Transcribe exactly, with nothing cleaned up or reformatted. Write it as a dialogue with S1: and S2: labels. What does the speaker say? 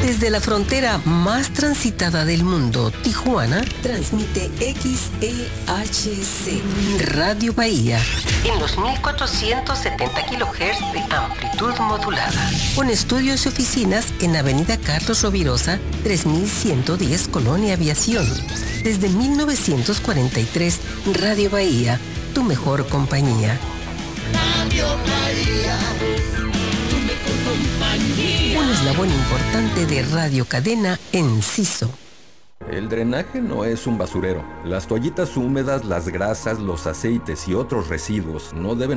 S1: Desde la frontera más transitada del mundo, Tijuana, transmite X E H C, Radio Bahía, en los mil cuatrocientos setenta kilohertz de amplitud modulada. Con estudios y oficinas en Avenida Carlos Rovirosa, tres mil ciento diez, Colonia Aviación. Desde mil novecientos cuarenta y tres, Radio Bahía, tu mejor compañía.
S2: Radio Bahía, tu mejor compañía.
S1: Un eslabón importante de Radio Cadena Enciso.
S3: El drenaje no es un basurero. Las toallitas húmedas, las grasas, los aceites y otros residuos no deben